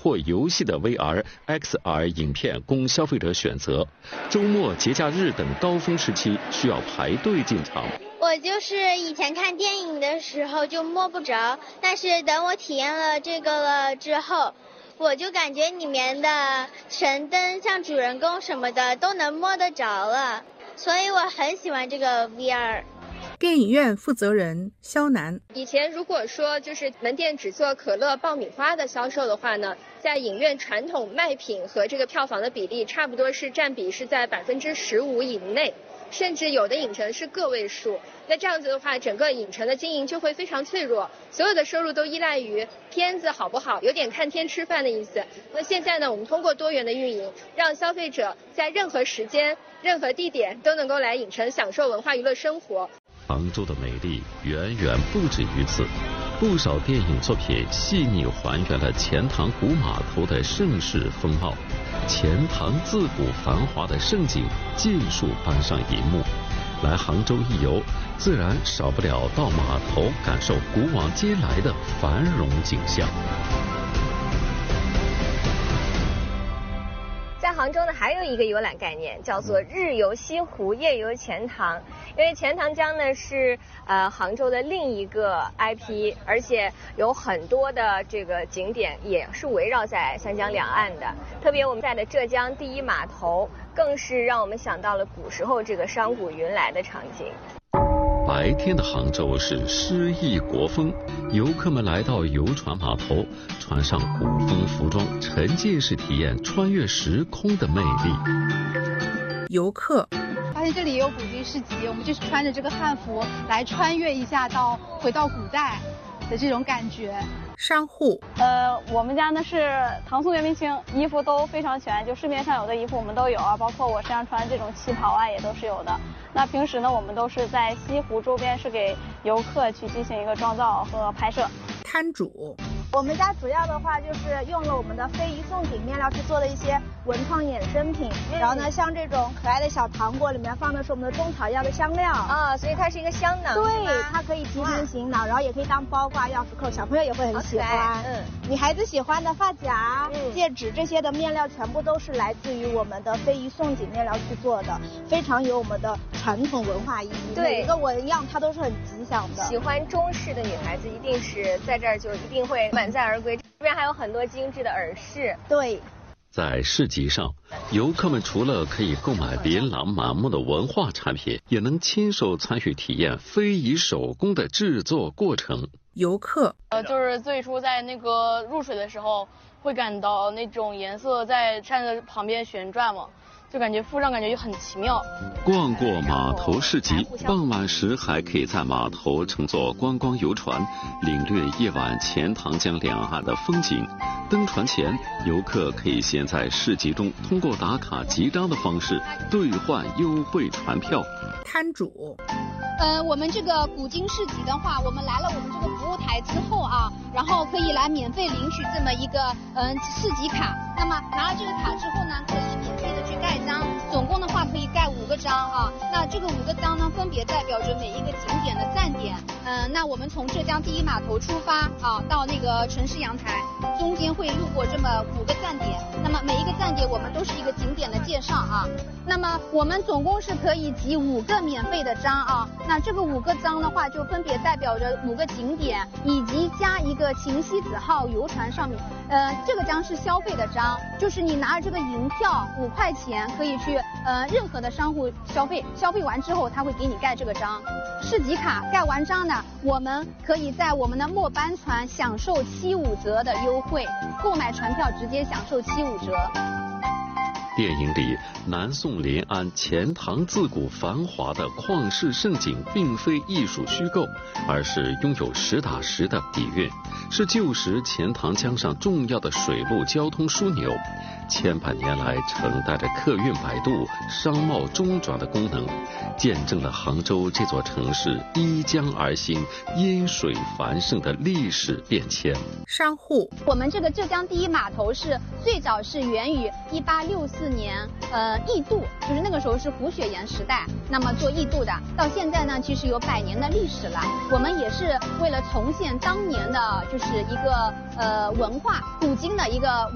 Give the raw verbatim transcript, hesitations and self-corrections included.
或游戏的 V R、X R 影片供消费者选择。周末、节假日等高峰时期需要排队进场。 我就是以前看电影的时候就摸不着，但是等我体验了这个了之后，我就感觉里面的神灯像主人公什么的都能摸得着了，所以我很喜欢这个 V R。 电影院负责人肖楠： 以前如果说就是门店只做可乐、爆米花的销售的话呢，在影院传统卖品和这个票房的比例差不多是占比是在百分之十五以内，甚至有的影城是个位数。那这样子的话，整个影城的经营就会非常脆弱，所有的收入都依赖于片子好不好，有点看天吃饭的意思。那现在呢，我们通过多元的运营，让消费者在任何时间、任何地点都能够来影城享受文化娱乐生活。 杭州的美丽远远不止于此，不少电影作品细腻还原了钱塘古码头的盛世风貌，钱塘自古繁华的盛景尽数搬上银幕。来杭州一游，自然少不了到码头感受古往今来的繁荣景象。 在杭州呢，还有一个游览概念，叫做日游西湖，夜游钱塘。因为钱塘江呢是呃杭州的另一个 I P， 而且有很多的这个景点也是围绕在三江两岸的。特别我们在的浙江第一码头，更是让我们想到了古时候这个商贾云来的场景。 白天的杭州是诗意国风，游客们来到游船码头，穿上古风服装，沉浸式体验穿越时空的魅力。 游客发现这里也有古今市集，我们就是穿着这个汉服来穿越一下到回到古代的这种感觉。 商户， 呃，我们家呢是唐宋元明清，衣服都非常全，就市面上有的衣服我们都有啊，包括我身上穿的这种旗袍啊也都是有的。那平时呢，我们都是在西湖周边是给游客去进行一个妆造和拍摄。 摊主， 我们家主要的话就是用了我们的非遗宋锦面料去做的一些文创衍生品，嗯、然后呢，像这种可爱的小糖果里面放的是我们的中草药的香料啊，所以它是一个香囊。 对，它可以提瓶行囊，然后也可以当包挂、钥匙扣，小朋友也会很喜欢。嗯，女孩子喜欢的发夹、嗯、戒指这些的面料全部都是来自于我们的非遗宋锦面料去做的，非常有我们的传统文化意义。 对， 每一个纹样它都是很吉祥的。 喜欢中式的女孩子一定是在这儿就一定会满载而归。这边还有很多精致的耳饰。 对。 在市集上，游客们除了可以购买琳琅满目的文化产品，也能亲手参与体验非遗手工的制作过程。 游客， 呃，就是最初在那个入水的时候，会感到那种颜色在扇子旁边旋转嘛，就感觉附上感觉就很奇妙。 逛过码头市集，傍晚时还可以在码头乘坐观光游船，领略夜晚钱塘江两岸的风景。登船前，游客可以先在市集中通过打卡集章的方式兑换优惠船票。 摊主， 呃，我们这个古今市集的话，我们来了我们这个服务台之后啊，然后可以来免费领取这么一个嗯、呃、市集卡。那么拿了这个卡之后呢，可以免费的去盖章，总共的话可以盖五个章啊。那这个五个章呢，分别代表着每一个景点的站点。嗯、呃，那我们从浙江第一码头出发啊，到那个城市阳台，中间会路过这么五个站点。那么每一个站点我们都是一个景点的介绍啊。那么我们总共是可以集五个免费的章啊。那这个五个章的话，就分别代表着五个景点，以及加一个秦西子号游船上面。呃，这个章是消费的章，就是你拿着这个银票五块钱可以去呃任何的商户消费，消费完之后他会给你盖这个章。市集卡盖完章呢，我们可以在我们的末班船享受七五折的优惠，购买船票直接享受七五折。 电影里南宋临安钱塘自古繁华的旷世盛景，并非艺术虚构，而是拥有实打实的底蕴，是旧时钱塘江上重要的水陆交通枢纽，千百年来承担着客运摆渡、商贸中转的功能，见证了杭州这座城市依江而兴、因水繁盛的历史变迁。 商户， 我们这个浙江第一码头是最早是源于一八六四年，呃，易渡，就是那个时候是胡雪岩时代，那么做易渡的，到现在呢，其实有百年的历史了。我们也是为了重现当年的，就是一个呃文化古今的一个。